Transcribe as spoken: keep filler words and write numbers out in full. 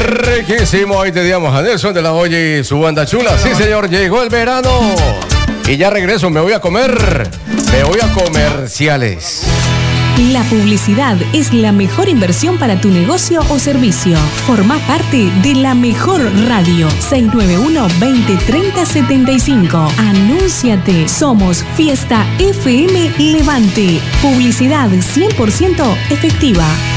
Riquísimo, ahí teníamos a Nelson de la Hoya y su banda chula. Sí, señor, llegó el verano. Y ya regreso, me voy a comer. Me voy a comerciales. La publicidad es la mejor inversión para tu negocio o servicio. Forma parte de la mejor radio. seis nueve uno, veinte, treinta, setenta y cinco. Anúnciate. Somos Fiesta F M Levante. Publicidad cien por ciento efectiva.